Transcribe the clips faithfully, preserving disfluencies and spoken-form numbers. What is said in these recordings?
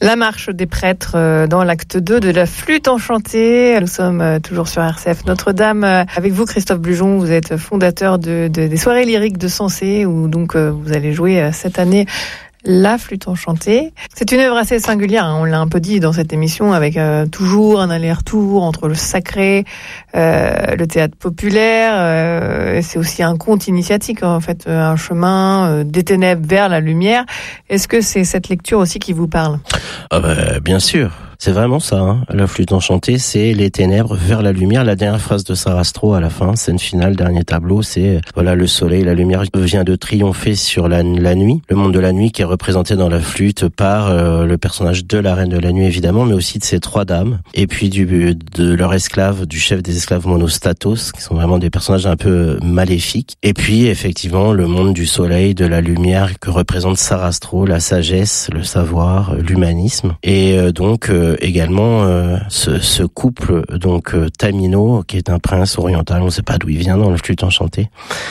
La marche des prêtres dans l'acte deux de la flûte enchantée. Nous sommes toujours sur R C F Notre-Dame. Avec vous, Christophe Blujon, vous êtes fondateur de, de, des soirées lyriques de Sensé, où donc vous allez jouer cette année la flûte enchantée. C'est une œuvre assez singulière, hein, on l'a un peu dit dans cette émission, avec euh, toujours un aller-retour entre le sacré, euh, le théâtre populaire. Euh, c'est aussi un conte initiatique, en fait, un chemin euh, des ténèbres vers la lumière. Est-ce que c'est cette lecture aussi qui vous parle ? Ah bah, bien sûr. C'est vraiment ça, hein. La flûte enchantée, c'est les ténèbres vers la lumière. La dernière phrase de Sarastro à la fin, scène finale, dernier tableau, c'est voilà, le soleil, la lumière vient de triompher sur la, la nuit. Le monde de la nuit qui est représenté dans la flûte par euh, le personnage de la reine de la nuit évidemment, mais aussi de ces trois dames, et puis du de leur esclave, du chef des esclaves Monostatos, qui sont vraiment des personnages un peu maléfiques. Et puis effectivement le monde du soleil, de la lumière que représente Sarastro, la sagesse, le savoir, l'humanisme, et euh, donc euh, également euh, ce, ce couple donc euh, Tamino, qui est un prince oriental, on ne sait pas d'où il vient dans la flûte enchantée,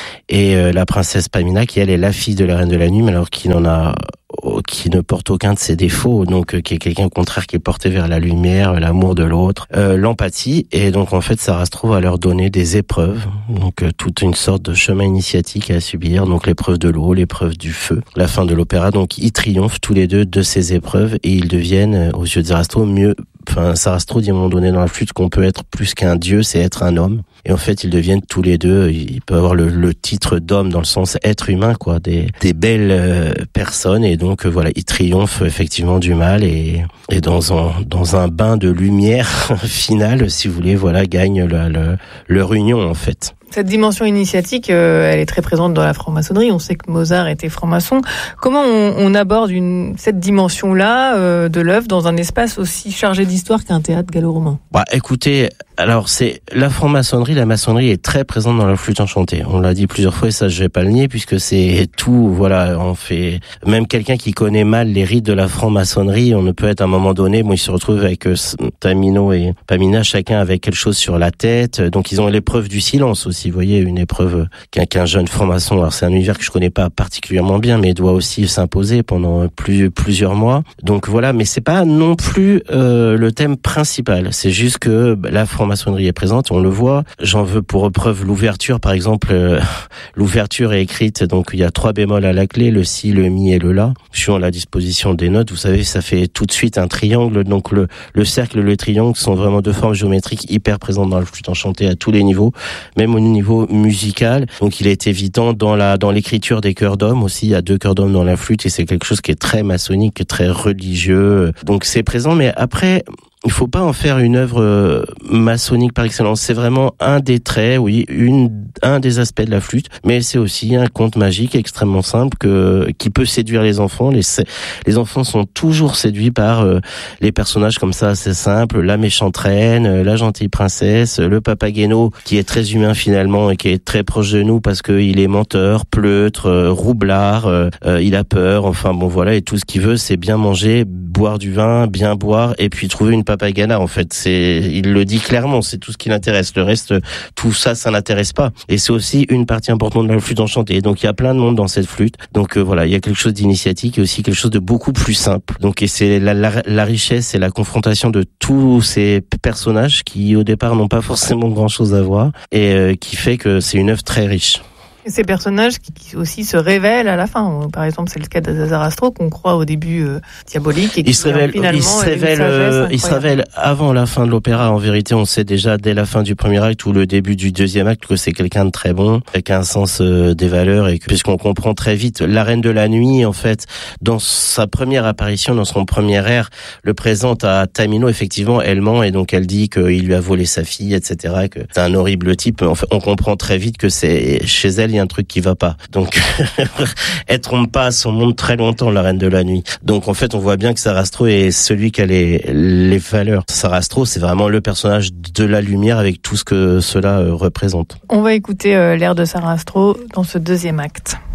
et euh, la princesse Pamina, qui elle est la fille de la reine de la nuit, mais alors qui n'en a qui ne porte aucun de ses défauts, donc euh, qui est quelqu'un au contraire qui est porté vers la lumière, l'amour de l'autre, euh, l'empathie, et donc en fait Sarastro va leur donner des épreuves, donc euh, toute une sorte de chemin initiatique à subir, donc l'épreuve de l'eau, l'épreuve du feu, la fin de l'opéra, donc ils triomphent tous les deux de ces épreuves et ils deviennent, euh, aux yeux de Sarastro, mieux. Enfin, Sarastro dit à un moment donné dans la flûte qu'on peut être plus qu'un dieu, c'est être un homme. Et en fait, ils deviennent tous les deux, ils peuvent avoir le, le titre d'homme dans le sens être humain, quoi, des, des belles euh, personnes. Et donc, euh, voilà, ils triomphent effectivement du mal et, et dans un, dans un bain de lumière finale, si vous voulez, voilà, gagnent la, la, leur union, en fait. Cette dimension initiatique, euh, elle est très présente dans la franc-maçonnerie. On sait que Mozart était franc-maçon. Comment on, on aborde une, cette dimension-là euh, de l'œuvre dans un espace aussi chargé d'histoire qu'un théâtre gallo-romain ? Bah, écoutez, alors c'est la franc-maçonnerie, la maçonnerie est très présente dans la flûte enchantée. On l'a dit plusieurs fois et ça je vais pas le nier puisque c'est tout. Voilà, on fait même quelqu'un qui connaît mal les rites de la franc-maçonnerie, on ne peut être à un moment donné. Bon, il se retrouve avec euh, Tamino et Pamina, chacun avec quelque chose sur la tête. Donc ils ont l'épreuve du silence aussi. Vous voyez, une épreuve qu'un, qu'un jeune franc-maçon, alors c'est un univers que je connais pas particulièrement bien, mais doit aussi s'imposer pendant plus, plusieurs mois. Donc voilà, mais c'est pas non plus euh, le thème principal. C'est juste que la franc-maçonnerie est présente, on le voit. J'en veux pour preuve l'ouverture, par exemple. Euh, l'ouverture est écrite, donc il y a trois bémols à la clé, le si, le mi et le la. Suivant la disposition des notes, vous savez, ça fait tout de suite un triangle. Donc le, le cercle et le triangle sont vraiment deux formes géométriques hyper présentes dans la flûte enchantée à tous les niveaux, même au niveau musical. Donc il est évident dans la dans l'écriture des chœurs d'hommes aussi, il y a deux chœurs d'hommes dans la flûte et c'est quelque chose qui est très maçonnique, très religieux. Donc c'est présent, mais après il faut pas en faire une œuvre maçonnique par excellence. C'est vraiment un des traits, oui, une, un des aspects de la flûte, mais c'est aussi un conte magique extrêmement simple que, qui peut séduire les enfants. Les, les enfants sont toujours séduits par euh, les personnages comme ça, assez simples. La méchante reine, la gentille princesse, le Papageno, qui est très humain finalement et qui est très proche de nous parce qu'il est menteur, pleutre, euh, roublard, euh, euh, il a peur, enfin bon voilà, et tout ce qu'il veut, c'est bien manger, boire du vin, bien boire, et puis trouver une papagana, en fait. C'est, il le dit clairement, c'est tout ce qui l'intéresse. Le reste, tout ça, ça l'intéresse pas. Et c'est aussi une partie importante de la flûte enchantée. Et donc, il y a plein de monde dans cette flûte. Donc, euh, voilà, il y a quelque chose d'initiatique et aussi quelque chose de beaucoup plus simple. Donc, et c'est la, la, la richesse et la confrontation de tous ces personnages qui, au départ, n'ont pas forcément grand chose à voir et euh, qui fait que c'est une œuvre très riche. Et ces personnages qui, qui aussi se révèlent à la fin. Par exemple, c'est le cas de Sarastro qu'on croit au début euh, diabolique et qui il se révèle, finalement il se révèle, euh, il se révèle avant la fin de l'opéra. En vérité, on sait déjà dès la fin du premier acte ou le début du deuxième acte que c'est quelqu'un de très bon, avec un sens euh, des valeurs et que, puisqu'on comprend très vite la reine de la nuit, en fait, dans sa première apparition, dans son premier air, le présente à Tamino. Effectivement, elle ment et donc elle dit qu'il lui a volé sa fille, et cetera. Que c'est un horrible type. En fait, on comprend très vite que c'est chez elle. Il y a un truc qui va pas. Donc, elle trompe pas son monde très longtemps, la reine de la nuit. Donc, en fait, on voit bien que Sarastro est celui qui a les, les valeurs. Sarastro, c'est vraiment le personnage de la lumière avec tout ce que cela représente. On va écouter euh, l'air de Sarastro dans ce deuxième acte.